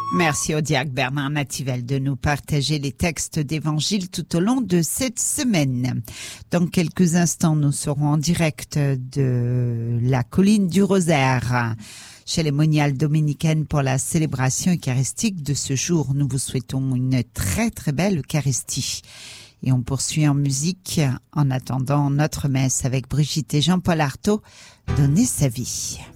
Merci au diacre Bernard Nativel de nous partager les textes d'évangile tout au long de cette semaine. Dans quelques instants, nous serons en direct de la colline du Rosaire, chez les moniales dominicaines pour la célébration eucharistique de ce jour. Nous vous souhaitons une très très belle Eucharistie. Et on poursuit en musique en attendant notre messe avec Brigitte et Jean-Paul Artaud, Donner sa vie.